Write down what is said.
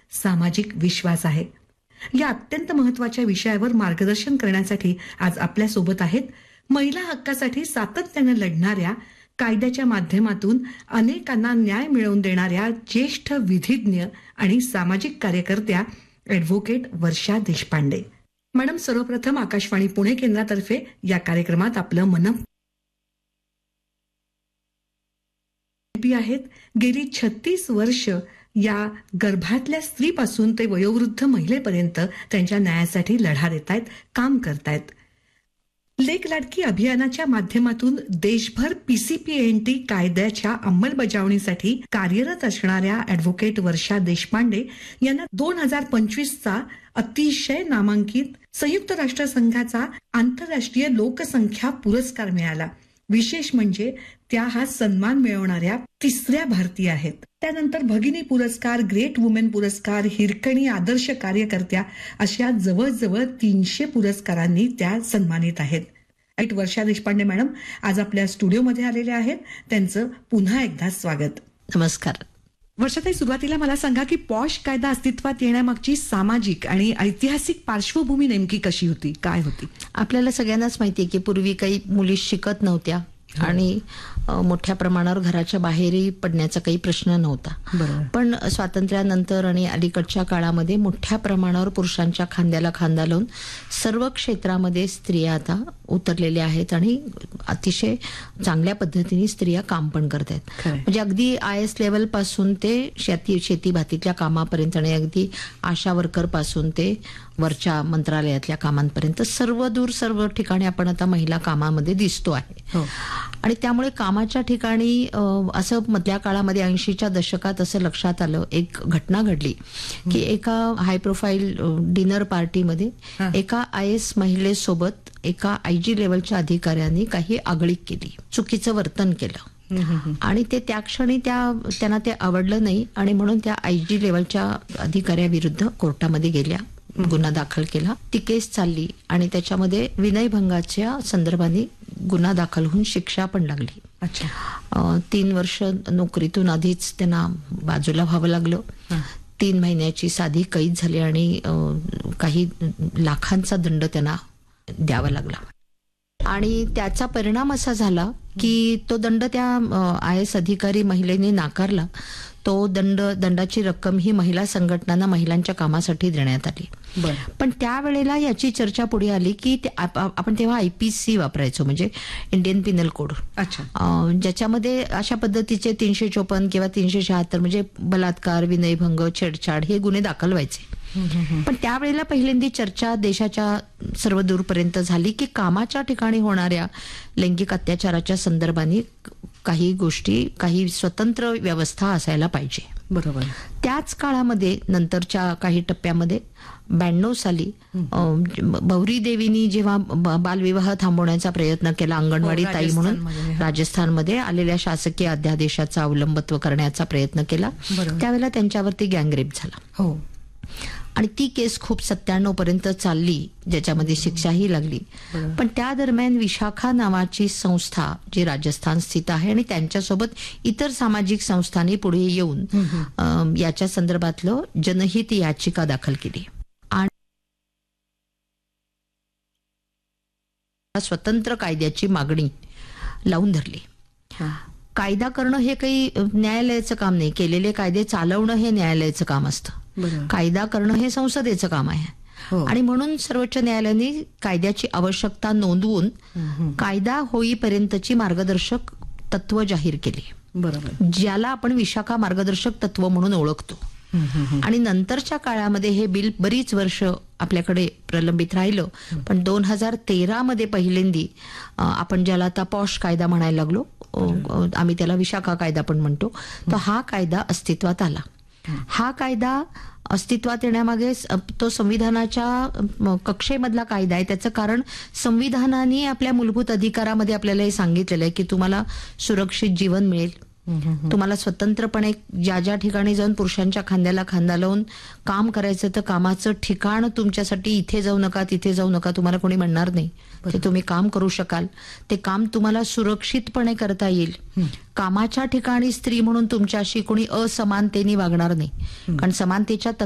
सामाजिक विश्वास आहे. या अत्यंत महत्वाच्या विषयावर मार्गदर्शन करण्यासाठी आज आपल्या सोबत आहेत महिला हक्कासाठी सातत्याने लढणाऱ्या, कायद्याच्या माध्यमातून अनेकांना न्याय मिळवून देणाऱ्या ज्येष्ठ विधिज्ञ आणि सामाजिक कार्यकर्त्या ॲडव्होकेट वर्षा देशपांडे. मॅडम, सर्वप्रथम आकाशवाणी पुणे केंद्रातर्फे या कार्यक्रमात आपलं आहेत. गेली 36 वर्ष या गर्भातल्या स्त्रीपासून ते वयोवृद्ध महिलेपर्यंत त्यांच्या न्यायासाठी लढा देत आहेत, काम करतायत. लेक लाडकी अभियानाच्या माध्यमातून देशभर PCPNT कायद्याच्या अंमलबजावणीसाठी कार्यरत असणाऱ्या ॲडव्होकेट वर्षा देशपांडे यांना 2025चा अतिशय नामांकित संयुक्त राष्ट्रसंघाचा आंतरराष्ट्रीय लोकसंख्या पुरस्कार मिळाला. विशेष म्हणजे त्या हा सन्मान मिळवणाऱ्या तिसऱ्या भारतीय आहेत. त्यानंतर भगिनी पुरस्कार, ग्रेट वुमेन पुरस्कार, हिरकणी आदर्श कार्यकर्त्या अशा जवळजवळ 300 पुरस्कारांनी त्या सन्मानित आहेत. वर्षा देशपांडे मॅडम आज आपल्या स्टुडिओमध्ये आलेल्या आहेत. त्यांचं पुन्हा एकदा स्वागत. नमस्कार. वर्षाताई, सुरुवातीला मला सांगा की पॉश कायदा अस्तित्वात येण्यामागची सामाजिक आणि ऐतिहासिक पार्श्वभूमी नेमकी कशी होती, काय होती? आपल्याला सगळ्यांनाच माहिती आहे की पूर्वी काही मुली शिकत नव्हत्या आणि मोठ्या प्रमाणावर घराच्या बाहेरही पडण्याचा काही प्रश्न नव्हता. पण स्वातंत्र्यानंतर आणि अलीकडच्या काळामध्ये मोठ्या प्रमाणावर पुरुषांच्या खांद्याला खांदा लावून सर्व क्षेत्रामध्ये स्त्रिया आता उतरलेल्या आहेत आणि अतिशय चांगल्या पद्धतीने स्त्रिया काम पण करत आहेत. म्हणजे अगदी IS लेवल पासून ते शेती भातीतल्या कामापर्यंत आणि अगदी आशा वर्कर पासून ते वरच्या मंत्रालयातल्या कामांपर्यंत सर्व ठिकाणी आपण आता महिला कामामध्ये दिसतो आहे. आणि त्यामुळे कामाच्या ठिकाणी असं मधल्या काळामध्ये 80च्या दशकात असं लक्षात आलं, एक घटना घडली की एका हाय प्रोफाईल डिनर पार्टीमध्ये एका IS महिलेसोबत एका IG लेवलच्या अधिकाऱ्यांनी काही आगळीक केली, चुकीचं वर्तन केलं आणि ते त्या क्षणी त्यांना ते आवडलं नाही आणि म्हणून त्या IG लेवलच्या अधिकाऱ्याविरुद्ध कोर्टामध्ये गेल्या, गुन्हा दाखल केला. ती केस चालली आणि त्याच्यामध्ये विनयभंगाच्या संदर्भाने गुन्हा दाखल होऊन शिक्षा पण लागली. 3 वर्ष नोकरीतून आधीच त्यांना बाजूला व्हावं लागलं. 3 महिन्याची साधी कैद झाली आणि काही लाखांचा दंड त्यांना द्यावा लागला. आणि त्याचा परिणाम असा झाला की तो दंड त्या IS अधिकारी महिलेने नाकारला. तो दंडाची रक्कम ही महिला संघटनांना महिलांच्या कामासाठी देण्यात आली. पण त्यावेळेला याची चर्चा पुढे आली की आपण तेव्हा IPC वापरायचो, म्हणजे इंडियन पिनल कोड, ज्याच्यामध्ये अशा पद्धतीचे 354 किंवा 376 म्हणजे बलात्कार, विनयभंग, छेडछाड हे गुन्हे दाखल व्हायचे. पण त्यावेळेला पहिल्यांदी चर्चा देशाच्या सर्व दूरपर्यंत झाली की कामाच्या ठिकाणी होणाऱ्या लैंगिक अत्याचाराच्या संदर्भाने काही गोष्टी, काही स्वतंत्र व्यवस्था असायला पाहिजे. बरोबर. त्याच काळामध्ये नंतरच्या काही टप्प्यामध्ये 92 साली भौरी देवीनी जेव्हा बालविवाह थांबवण्याचा प्रयत्न केला, अंगणवाडी ताई म्हणून राजस्थानमध्ये आलेल्या शासकीय अध्यादेशाचा अवलंबत्व करण्याचा प्रयत्न केला, त्यावेळेला त्यांच्यावरती गँगरेप झाला. आणि ती केस खूप 97 पर्यंत चालली, ज्याच्यामध्ये शिक्षाही लागली. पण त्या दरम्यान विशाखा नावाची संस्था जी राजस्थान स्थित आहे आणि त्यांच्यासोबत इतर सामाजिक संस्थांनी पुढे येऊन याच्या संदर्भातलं जनहित याचिका दाखल केली आणि स्वतंत्र कायद्याची मागणी लावून धरली. कायदा करणं हे काही न्यायालयाचं काम नाही, केलेले कायदे चालवणं हे न्यायालयाचं काम असतं. कायदा करणं हे संसदेचं काम आहे. आणि म्हणून सर्वोच्च न्यायालयाने कायद्याची आवश्यकता नोंदवून कायदा होईपर्यंतची मार्गदर्शक तत्व जाहीर केली. ज्याला आपण विशाखा मार्गदर्शक तत्व म्हणून ओळखतो. आणि नंतरच्या काळामध्ये हे बिल बरीच वर्ष आपल्याकडे प्रलंबित राहिलं. पण 2013 मध्ये पहिल्यांदी आपण ज्याला आता पॉश कायदा म्हणायला लागलो, आम्ही त्याला विशाखा कायदा पण म्हणतो, तर हा कायदा अस्तित्वात आला. हा कायदा अस्तित्वात येण्यामागे तो संविधानाच्या कक्षेमधला कायदा आहे. त्याचं कारण संविधानाने आपल्या मूलभूत अधिकारामध्ये आपल्याला हे सांगितलेलं आहे की तुम्हाला सुरक्षित जीवन मिळेल, तुम्हाला स्वतंत्रपणे ज्या ज्या ठिकाणी जाऊन पुरुषांच्या खांद्याला खांदा लावून काम करायचं, तर कामाचं ठिकाण तुमच्यासाठी इथे जाऊ नका, तिथे जाऊ नका, तुम्हाला कोणी म्हणणार नाही. ते तुम्ही काम करू शकाल, ते काम तुम्हाला सुरक्षितपणे करता येईल. कामाच्या ठिकाणी स्त्री म्हणून तुमच्याशी कोणी असमानतेने वागणार नाही, कारण समानतेच्या